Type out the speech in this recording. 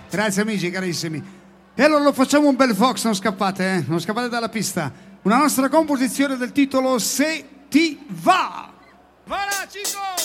Grazie amici carissimi. E allora lo facciamo un bel Fox, non scappate, non scappate dalla pista. Una nostra composizione del titolo Se ti va. Va là, Cico!